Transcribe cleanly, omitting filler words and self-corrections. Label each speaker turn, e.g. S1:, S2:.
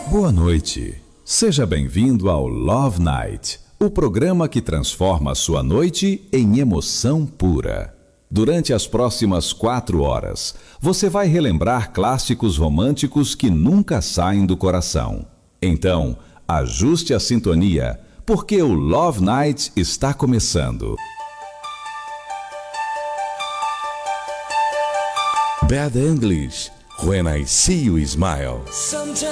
S1: Boa noite. Seja bem-vindo ao Love Night, o programa que transforma sua noite em emoção pura. Durante as próximas 4 horas, você vai relembrar clássicos românticos que nunca saem do coração. Então, ajuste a sintonia, porque o Love Night está começando. Bad English, When I See You Smile.